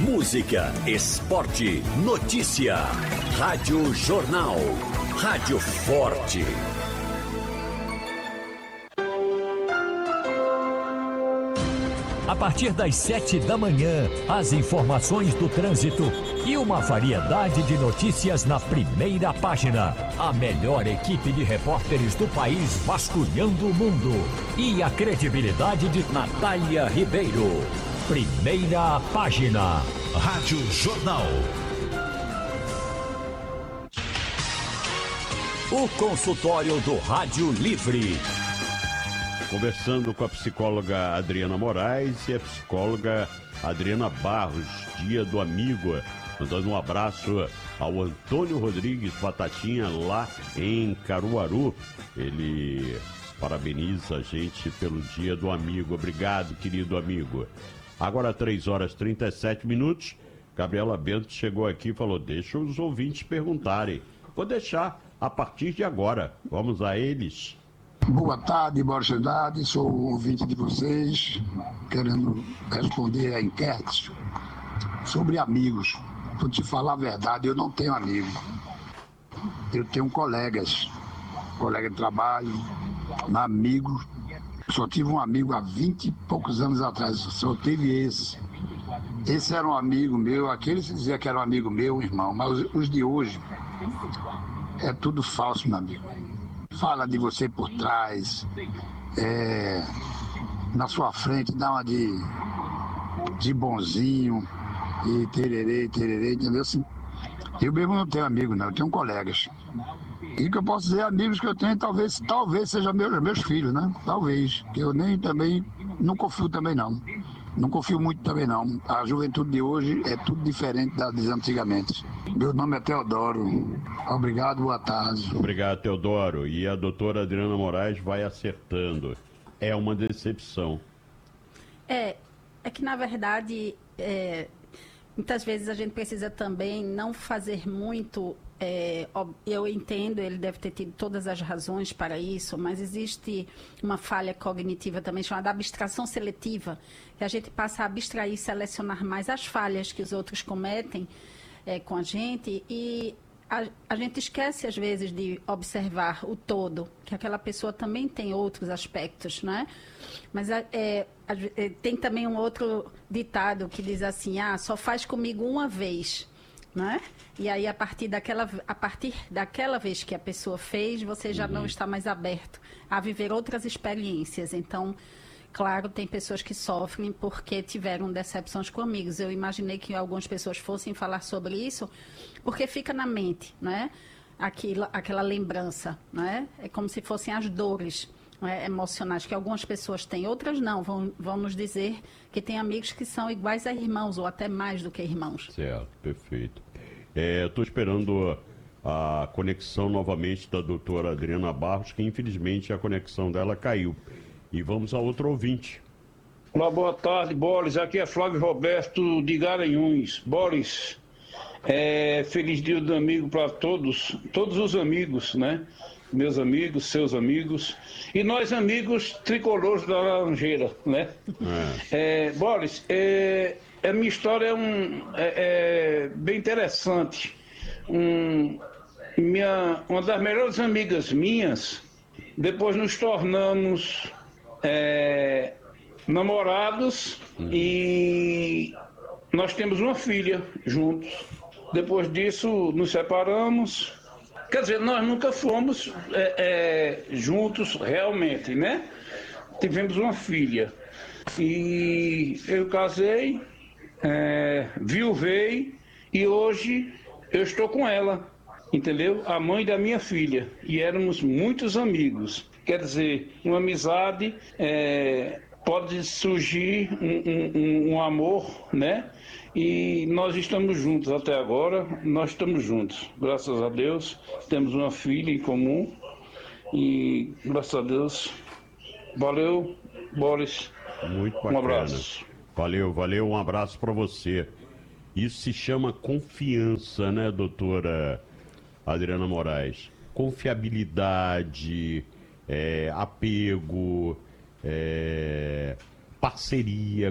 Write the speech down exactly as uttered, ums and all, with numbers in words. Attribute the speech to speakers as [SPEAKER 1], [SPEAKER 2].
[SPEAKER 1] Música, esporte, notícia. Rádio Jornal. Rádio Forte.
[SPEAKER 2] A partir das sete da manhã, as informações do trânsito e uma variedade de notícias na primeira página. A melhor equipe de repórteres do país vasculhando o mundo. E a credibilidade de Natália Ribeiro. Primeira página. Rádio Jornal. O consultório do Rádio Livre.
[SPEAKER 3] Conversando com a psicóloga Adriana Moraes e a psicóloga Adriana Barros, Dia do Amigo. Mandando um abraço ao Antônio Rodrigues Batatinha, lá em Caruaru. Ele parabeniza a gente pelo Dia do Amigo. Obrigado, querido amigo. Agora, três horas e trinta e sete minutos. Gabriela Bento chegou aqui e falou: deixa os ouvintes perguntarem. Vou deixar a partir de agora. Vamos a eles.
[SPEAKER 4] Boa tarde, boa tarde, sou o ouvinte de vocês, querendo responder a enquetes sobre amigos. Vou te falar a verdade, eu não tenho amigo. Eu tenho colegas, colega de trabalho, amigos. Só tive um amigo há vinte e poucos anos atrás, só tive esse. Esse era um amigo meu, aquele se dizia que era um amigo meu, irmão, mas os, os de hoje é tudo falso, meu amigo. Fala de você por trás, é, na sua frente dá uma de, de bonzinho, e tererê, tererê, entendeu? Assim, eu mesmo não tenho amigo, não, eu tenho colegas. E que eu posso dizer, amigos que eu tenho, talvez, talvez sejam meus, meus filhos, né? Talvez, que eu nem também, não confio também não. Não confio muito também não. A juventude de hoje é tudo diferente da de antigamente. Meu nome é Teodoro. Obrigado, boa tarde.
[SPEAKER 3] Obrigado, Teodoro. E a doutora Adriana Moraes vai acertando. É uma decepção.
[SPEAKER 5] É, é que na verdade, é, muitas vezes a gente precisa também não fazer muito. É, eu entendo, ele deve ter tido todas as razões para isso, mas existe uma falha cognitiva também chamada abstração seletiva, que a gente passa a abstrair e selecionar mais as falhas que os outros cometem é, com a gente, e a, a gente esquece às vezes de observar o todo, que aquela pessoa também tem outros aspectos, né? Mas é, é, tem também um outro ditado que diz assim: ah, só faz comigo uma vez. Né? E aí, a partir, daquela, a partir daquela vez que a pessoa fez, você já uhum. não está mais aberto a viver outras experiências. Então, claro, tem pessoas que sofrem porque tiveram decepções com amigos. Eu imaginei que algumas pessoas fossem falar sobre isso, porque fica na mente, né? Aquilo, aquela lembrança, né? É como se fossem as dores, né, emocionais que algumas pessoas têm, outras não. Vão, vão nos dizer que tem amigos que são iguais a irmãos, ou até mais do que irmãos.
[SPEAKER 3] Certo, perfeito. Estou é, esperando a conexão novamente da doutora Adriana Barros, que infelizmente a conexão dela caiu. E vamos a outro ouvinte.
[SPEAKER 6] Olá, boa tarde, Boris. Aqui é Flávio Roberto de Garanhuns. Boris, é, feliz dia do amigo para todos, todos os amigos, né? Meus amigos, seus amigos, e nós amigos tricolores da Laranjeira, né? É. É, Boris, é, a minha história é, um, é, é bem interessante. Um, minha, uma das melhores amigas minhas, depois nos tornamos é, namorados uhum. e nós temos uma filha juntos. Depois disso, nos separamos. Quer dizer, nós nunca fomos é, é, juntos realmente, né? Tivemos uma filha. E eu casei, é, viuvei, e hoje eu estou com ela, entendeu? A mãe da minha filha. E éramos muitos amigos. Quer dizer, uma amizade, é, pode surgir um, um, um amor, né? E nós estamos juntos até agora, nós estamos juntos, graças a Deus. Temos uma filha em comum e, graças a Deus, valeu, Boris.
[SPEAKER 3] Muito bacana.
[SPEAKER 6] Um abraço.
[SPEAKER 3] Valeu, valeu, um abraço para você. Isso se chama confiança, né, doutora Adriana Moraes? Confiabilidade, é, apego, é, parceria,